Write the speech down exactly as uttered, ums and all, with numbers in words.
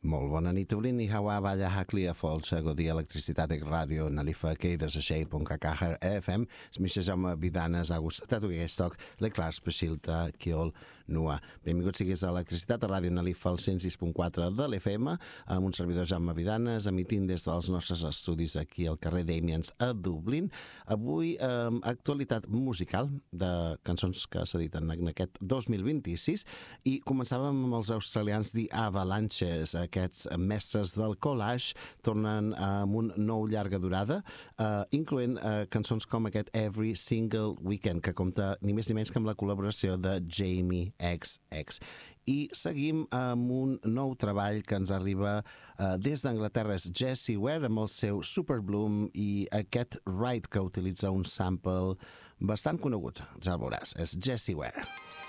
Molt bona nit, Dublin i Hawa Valla Haklia Folsa, Godi Electricitat Radio, Nalifa Keidas a Shea Punkakahar F M, Smisha Jaume Vidanes, Agus Tatu Gestok, Le Clars Peshilta, Kiol, Nua. Benvinguts siguis a Electricitat Radio Nalifa al cent sis punt quatre de l'F M, amb un servidor Jaume Vidanes, emitint des dels nostres estudis aquí al carrer Damiens a Dublin. Avui, eh, actualitat musical de cançons que s'editen en aquest dos mil vint-i-sis i començàvem amb els australians The Avalanches. Aquests mestres del collage tornen amb un nou llarga durada, eh, incloent eh, cançons com aquest Every Single Weekend, que compta ni més ni menys que amb la col·laboració de Jamie X X. I seguim amb un nou treball que ens arriba eh, des d'Anglaterra, és Jessie Ware amb el seu Super Bloom i aquest Ride que utilitza un sample bastant conegut, ja el veuràs, és Jessie Ware.